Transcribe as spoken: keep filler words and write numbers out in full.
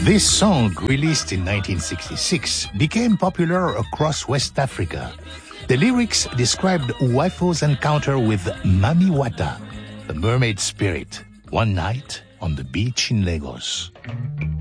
This song, released in nineteen sixty-six, became popular across West Africa. The lyrics described Uwaifo's encounter with Mami Wata, the mermaid spirit, one night on the beach in Lagos.